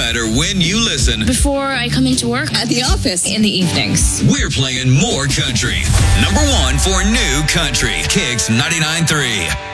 matter when you listen. Before I come into work. At the office. In the evenings. We're playing more country. Number one for new country. Kicks 99.3.